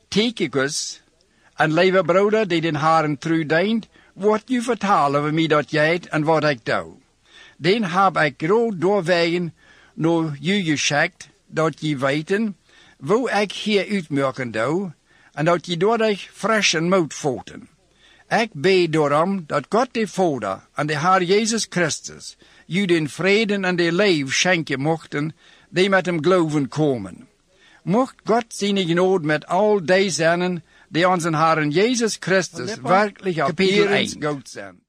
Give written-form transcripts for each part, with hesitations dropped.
Tychicus, een lieve broeder die den Haren trouw dient, wordt je vertalen over mij dat jij het en wat ik doe. Den heb ik groot doorwegen naar je geschikt, dat je weten, hoe ik hier uitmerken doe, en dat je doordat fris en moed voeten. Ik bid daarom dat God de Vader en de Heer Jezus Christus je den vrede en de leven schenken mochten, die met hem geloven komen. Mocht God zijn genade met al die zijn, die onze Heer Jezus Christus werkelijk op hier goed zijn.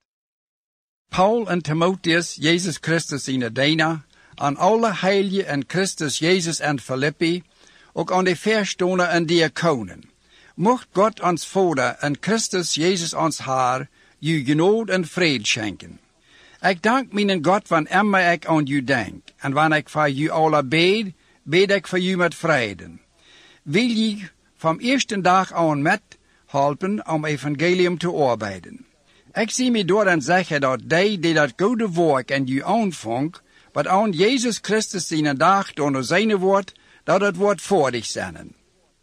Paul en Timotheus, Jezus Christus zijn dienaar, aan alle heiligen en Christus Jezus en Filippi, ook aan de verstanders en diakonen. Mocht God ons Vader en Christus Jezus ons Heer, je genade en vrede schenken. Ik dank mijn God wanneer ik aan u denk, en wanneer ik voor u alle bid, bid ik voor u met vrede. Wil je van eerste dag aan met helpen om evangelium te arbeiden. Ik zie me door en zeggen dat die dat goede werk en u aanvangt, wat aan Jezus Christus zijn dag door zijn woord, dat het wordt voordig zijn.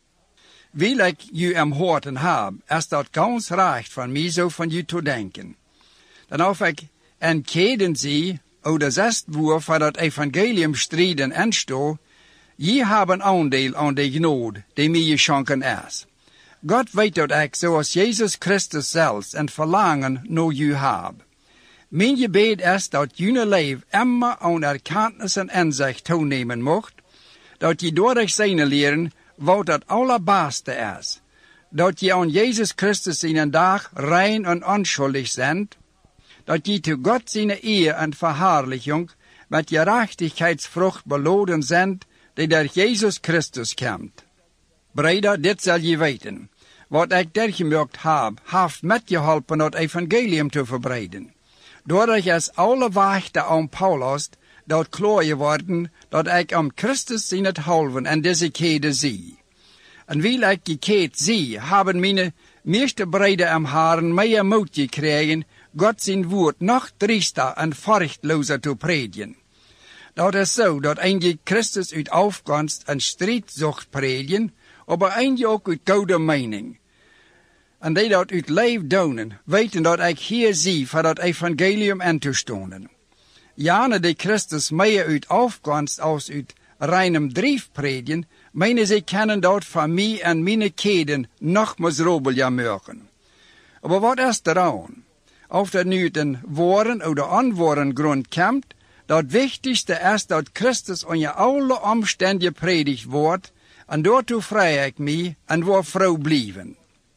Wil ik u am hoorten heb, is dat gans recht van mij zo van u te denken. Dan of ik en keden zie, oder zest woer voor dat evangelium strijden en sto, je hebben aandeel aan de genade die mij geschonken is. God weet dat ik, zoals Jezus Christus zelfs, een verlangen naar u heb. Mijn gebed is dat jullie leven immer aan erkennis en inzicht toenemen mocht, dat je door zijn leren wat het allerbeste is, dat je aan Jezus Christus in een dag rein en onschuldig bent, dat je te God zijn eer en verherrliching met gerechtigheidsvrucht beloden bent, die door Jezus Christus komt. Breder, dit zal je weten. Wat ik dergemerkt heb, heeft met geholpen het evangelium te verbreiden. Doordat is alle wachten aan Paulus, dat klaar geworden, dat ik om Christus in het halven en deze kede zie. En wil ik die kede zie, hebben mijn meeste breder am Haren meer moed gekregen, God zijn woord nog driester en furchtlozer te predigen. Dat is zo, dat eindje Christus uit afkomst en strijd zocht predigen, maar eindje ook uit goede mening. En die dat uit leven doen, weten dat ik hier zie voor dat evangelium in te stonden. Jane die Christus meer uit afkomst als uit reinem drief predigen, menen ze kennen dat van mij en mijn keden nog miserabel maken. Maar wat is er aan? Of dat nu uit een woorden of onwoorden grond komt, dat wichtigste is dat Christus onder alle omstandigheden predigt wordt, en daartoe vrij ik mij en word vrouw blijven.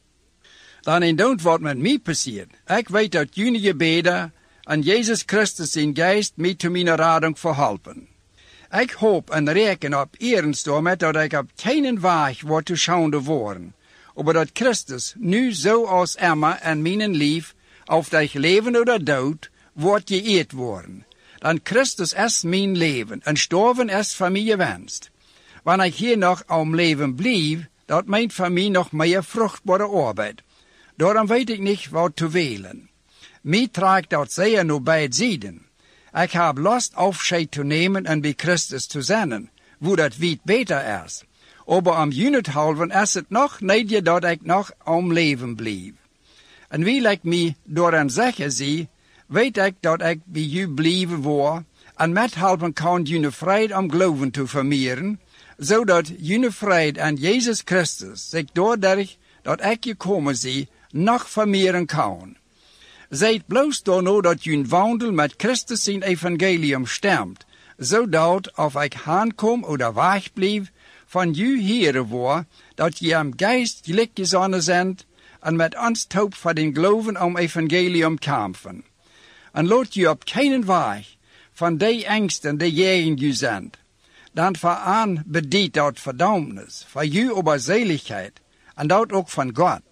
Dan in don't wat met mij passiert. Ik weet dat jullie gebeden en Jezus Christus zijn geest mij te mijn rading verhelpen. Ik hoop en reken op eerens daarmee dat ik op geen weg word te schande worden, maar dat Christus nu zoals Emma en mijn lief, of dat leven oder dood, wordt geëerd worden. Dan Christus is mijn leven en sterven is van mij gewenst. Wanneer ik hier nog om leven blijf, dat meent voor mij nog meer vruchtbare arbeid. Daarom weet ik niet wat te wählen. Mij trekt dat zeer naar beide zijden. Ik heb lust afscheid te nemen en bij Christus te zijn, wo dat weit beter is. Maar om junethalven is het nog niet dat ik nog om leven blijf. En wil ik mij door een zeggen zie, weet ik dat ik bij u blijven word, en met helpen kan jullie vrede om geloven te vermeerderen, zodat jullie vrede en Jezus Christus zich doordat dat ik gekomen zie, nog vermeerderen kan. Zijt bloos daarna dat jullie wandel met Christus zijn evangelium stemt, zodat of ik aankom oder wegblijf, van u heren word, dat je am geest gelijk gezonnen zijt, en met ons hoop voor den geloven om evangelium kampen. En laat je op geen weg van die angsten die jegen je zijn. Dan vooraan bedient dat verdammnis, voor je oberzeligheid, en dat ook van God.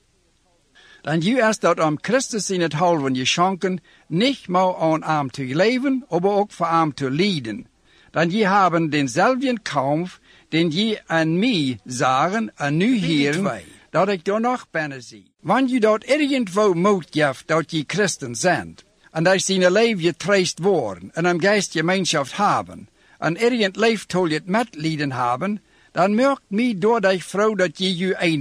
Dan je is dat om Christus in het halven geschonken, niet maar aan hem te leven, maar ook voor hem te lijden. Dan je hebben denzelfden kampf, den je aan mij zagen en nu hier, dat ik door nog binnen zie. Wanneer je dat irgendwo moed geeft dat je christen bent, en dat je zijn leven getroost worden, en een geestgemeenschap hebben, en irgend leeft je het medelijden hebben, dan merkt mij door die vrouw dat je